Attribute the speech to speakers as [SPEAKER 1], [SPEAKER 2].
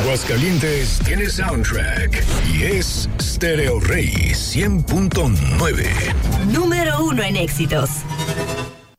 [SPEAKER 1] Aguascalientes tiene soundtrack y es Stereo Rey 100.9.
[SPEAKER 2] Número 1 en éxitos.